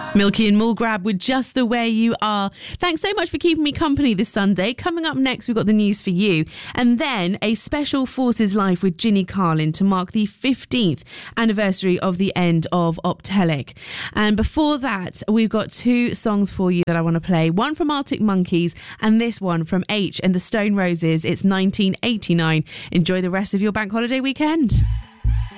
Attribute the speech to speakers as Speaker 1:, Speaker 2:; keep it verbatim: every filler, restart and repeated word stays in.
Speaker 1: Milky and Mulgrab with Just the Way You Are. Thanks so much for keeping me company this Sunday. Coming up next, we've got the news for you. And then a special Forces Life with Ginny Carlin to mark the fifteenth anniversary of the end of Optelic. And before that, we've got two songs for you that I want to play. One from Arctic Monkeys and this one from H and the Stone Roses. It's nineteen eighty-nine. Enjoy the rest of your bank holiday weekend.